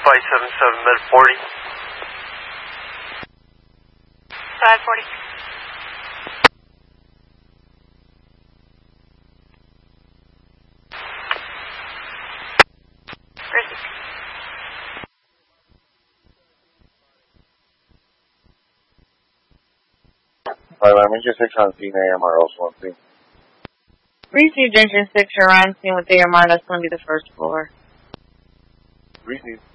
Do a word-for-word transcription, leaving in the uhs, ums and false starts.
five seven seven, med forty. five forty. Grizzly. Alright, I'm Ranger six on scene, A M R also on scene. Received Engine six, you're on scene with A M R, that's going to be the first floor. Received.